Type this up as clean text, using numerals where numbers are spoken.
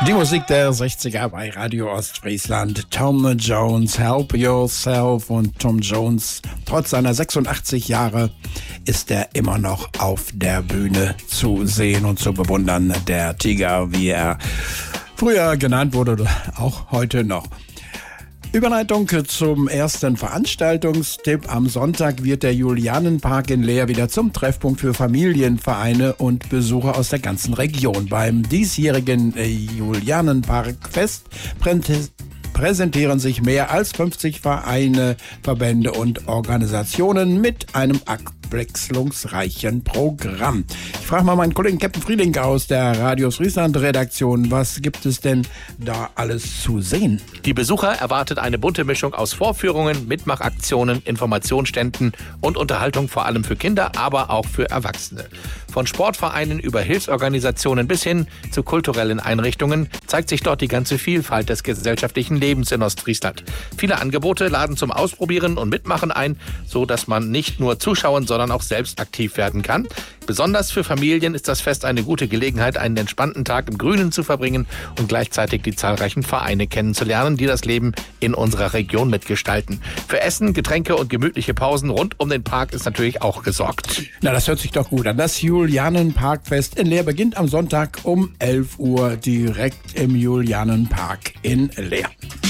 Die Musik der 60er bei Radio Ostfriesland. Tom Jones, Help Yourself. Und Tom Jones, trotz seiner 86 Jahre, ist er immer noch auf der Bühne zu sehen und zu bewundern. Der Tiger, wie er früher genannt wurde, auch heute noch. Überleitung zum ersten Veranstaltungstipp. Am Sonntag wird der Julianenpark in Leer wieder zum Treffpunkt für Familienvereine und Besucher aus der ganzen Region. Beim diesjährigen Julianenparkfest präsentieren sich mehr als 50 Vereine, Verbände und Organisationen mit einem abwechslungsreichen Programm. Ich frage mal meinen Kollegen Captain Frieling aus der Radio Friesland-Redaktion, was gibt es denn da alles zu sehen? Die Besucher erwartet eine bunte Mischung aus Vorführungen, Mitmachaktionen, Informationsständen und Unterhaltung vor allem für Kinder, aber auch für Erwachsene. Von Sportvereinen über Hilfsorganisationen bis hin zu kulturellen Einrichtungen zeigt sich dort die ganze Vielfalt des gesellschaftlichen Lebens in Ostfriesland. Viele Angebote laden zum Ausprobieren und Mitmachen ein, so dass man nicht nur zuschauen, sondern auch selbst aktiv werden kann. Besonders für Familien ist das Fest eine gute Gelegenheit, einen entspannten Tag im Grünen zu verbringen und gleichzeitig die zahlreichen Vereine kennenzulernen, die das Leben in unserer Region mitgestalten. Für Essen, Getränke und gemütliche Pausen rund um den Park ist natürlich auch gesorgt. Na, das hört sich doch gut an. Das Julianenparkfest in Leer beginnt am Sonntag um 11 Uhr direkt im Julianenpark in Leer.